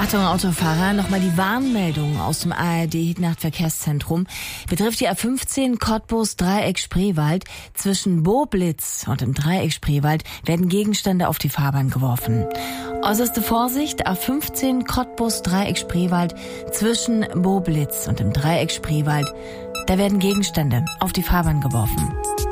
Achtung, Autofahrer, nochmal die Warnmeldung aus dem ARD-Nachtverkehrszentrum. Betrifft die A15 Cottbus-Dreieck-Spreewald. Zwischen Boblitz und dem Dreieck Spreewald werden Gegenstände auf die Fahrbahn geworfen. Äußerste Vorsicht, A15 Cottbus-Dreieck Spreewald. Zwischen Boblitz und dem Dreieck Spreewald. Da werden Gegenstände auf die Fahrbahn geworfen.